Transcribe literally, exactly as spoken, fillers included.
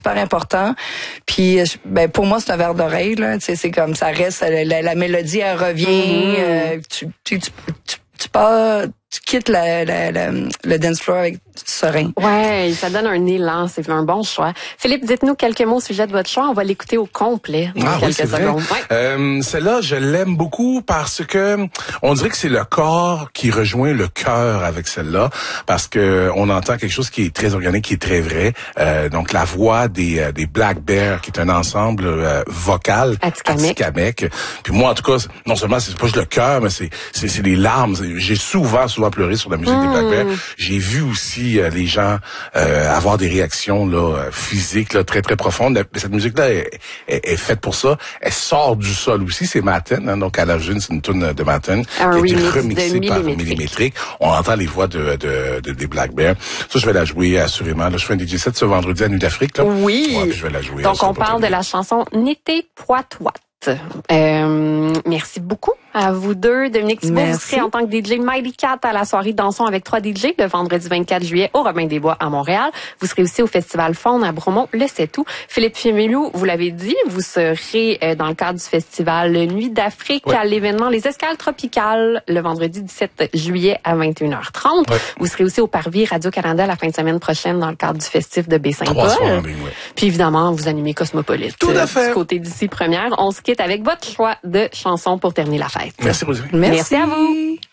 super important. Puis ben pour moi c'est un verre d'oreille là, tu sais c'est comme ça reste la, la mélodie elle revient, mm-hmm. euh, tu, tu, tu, tu, tu pars, tu quittes la, la, la, le dance floor avec serein. Ouais, ça donne un élan, c'est un bon choix. Philippe, dites-nous quelques mots au sujet de votre choix, on va l'écouter au complet dans ah, quelques oui, secondes. Ouais. Euh, celle-là, je l'aime beaucoup parce que on dirait que c'est le corps qui rejoint le cœur avec celle-là, parce que on entend quelque chose qui est très organique, qui est très vrai. Euh, donc la voix des euh, des Black Bear, qui est un ensemble euh, vocal atikamekw. Puis moi, en tout cas, non seulement c'est pas juste le cœur, mais c'est c'est c'est les larmes. J'ai souvent souvent pleuré sur la musique mmh. des Black Bear. J'ai vu aussi euh, les gens euh, avoir des réactions là physiques là très très profondes. Cette musique là est, est, est faite pour ça. Elle sort du sol aussi. C'est Matten, hein, donc à l'origine c'est une tune de Matten qui a été remixée par Millimétrique. On entend les voix de, de, de des Black Bear. Ça je vais la jouer assurément. Là, je fais un D J set ce vendredi à Nuit d'Afrique. Là. Oui. Ouais, je vais la jouer. Donc on parle de la chanson Nété Poitois. Euh, merci beaucoup à vous deux. Dominique Thibault, vous serez en tant que D J Mighty Cat à la soirée Dansons avec trois D J le vendredi vingt-quatre juillet au Robin des Bois à Montréal. Vous serez aussi au Festival Faune à Bromont, le Sept-Août. Philippe Fiamilou, vous l'avez dit, vous serez dans le cadre du festival Nuit d'Afrique oui. à l'événement Les Escales Tropicales le vendredi dix-sept juillet à vingt et une heures trente. Oui. Vous serez aussi au Parvis Radio-Canada la fin de semaine prochaine dans le cadre du festif de Baie-Saint-Paul. Oui. Puis évidemment, vous animez Cosmopolite. Tout à fait. Du côté d'ici première. On se quitte avec votre choix de chanson pour terminer la fête. Merci, Rosie. Merci, Merci à vous.